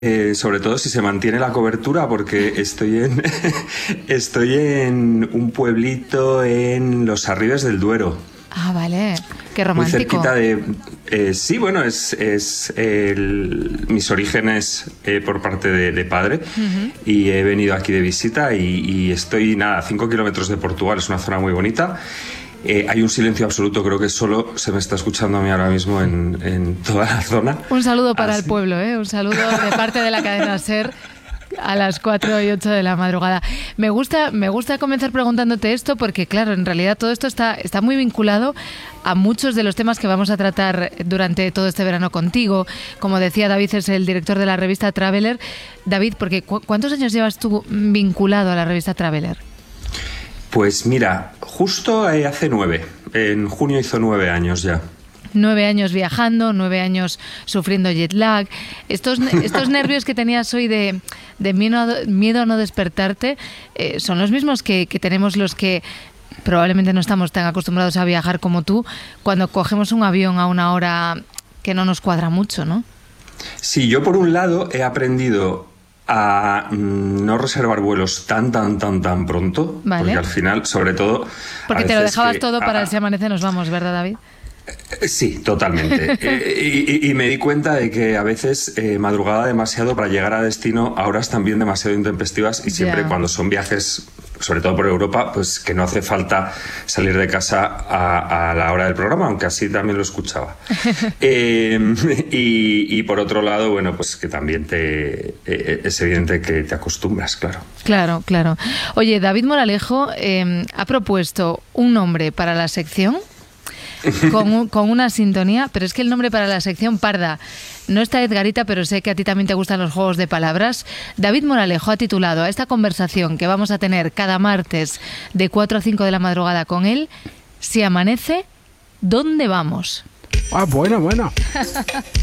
Sobre todo si se mantiene la cobertura, porque estoy en un pueblito en los Arribes del Duero. Ah, vale. Qué Muy romántico. cerquita de... sí, bueno, mis orígenes por parte de padre. Y he venido aquí de visita y estoy, a 5 kilómetros de Portugal. Es una zona muy bonita. Hay un silencio absoluto, creo que solo se me está escuchando a mí ahora mismo en toda la zona. Un saludo para el pueblo, un saludo de parte de la cadena SER a las 4 y 8 de la madrugada. Me gusta comenzar preguntándote esto porque, claro, en realidad todo esto está muy vinculado a muchos de los temas que vamos a tratar durante todo este verano contigo. Como decía, David es el director de la revista Traveler. David, porque ¿cuántos años llevas tú vinculado a la revista Traveler? Pues mira, justo hace 9. En junio hizo 9 años ya. 9 años viajando, 9 años sufriendo jet lag. Estos nervios que tenías hoy de miedo a no despertarte, son los mismos que tenemos los que probablemente no estamos tan acostumbrados a viajar como tú, cuando cogemos un avión a una hora que no nos cuadra mucho, ¿no? Sí, yo por un lado he aprendido a no reservar vuelos tan pronto, Vale. Porque al final, sobre todo... Porque te lo dejabas todo para el Si amanece nos vamos, ¿verdad, David? Sí, totalmente. Y me di cuenta de que a veces madrugaba demasiado para llegar a destino a horas también demasiado intempestivas, y siempre cuando son viajes, sobre todo por Europa, pues que no hace falta salir de casa a la hora del programa, aunque así también lo escuchaba. Y por otro lado, bueno, pues que también es evidente que te acostumbras, claro. Claro. Oye, David Moralejo ha propuesto un nombre para la sección con una sintonía, pero es que el nombre para la sección parda no está Edgarita, pero sé que a ti también te gustan los juegos de palabras. David Moralejo ha titulado a esta conversación que vamos a tener cada martes de 4 a 5 de la madrugada con él: Si amanece, ¿dónde vamos? Ah, buena.